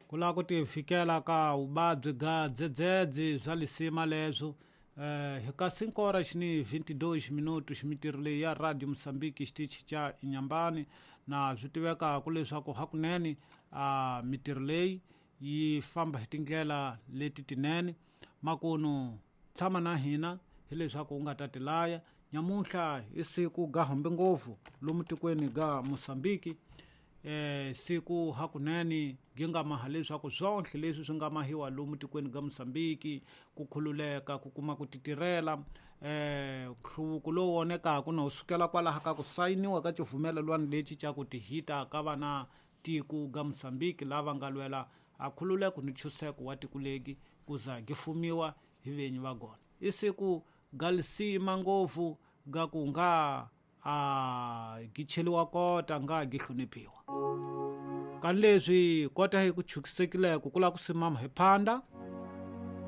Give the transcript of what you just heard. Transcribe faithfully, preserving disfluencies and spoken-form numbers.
kula kuti fikela ka ubabyi ga dzedzedzi bya lisima leswo eh hika cinco horas ni vinte e dois minutos ximitirile ya Radio Moçambique xitichi cha Inhambane na byi tiveka ku leswaku hakunene a mitirho leyi yi famba hi tindlela leti tinene makuno tshama na hina hi leswaku u nga ta tilaya nyamuntlha i siku ga hambi ngopfu lomu tikweni ga Moçambique eh siku hakunene ginga maha leswaku zonhle leswi swi nga mahiwa lomu tikweni ga Moçambique ku khululeka ku kuma ku titirela eh nhluvuko lowu wonekaka na usukela kwalaha ka ku sayiniwa ka tivumelelwani leti cha ku tihita ka vana tiko ga Moçambique lava nga lwela a khululeko ni nchuseko wa tiko legi kuza gifumiwa hi venyi va gona i siku ga lisima ngopfu ga ku nga a gicheliwa kota nga gihloniphiwa kan leswi kota hi ku chukisekileko kula ku simama hi phanda